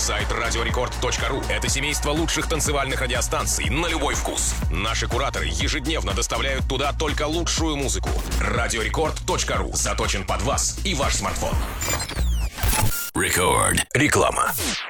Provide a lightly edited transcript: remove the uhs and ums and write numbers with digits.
Сайт radiorecord.ru – это семейство лучших танцевальных радиостанций на любой вкус. Наши кураторы ежедневно доставляют туда только лучшую музыку. Radiorecord.ru заточен под вас и ваш смартфон. Record. Реклама.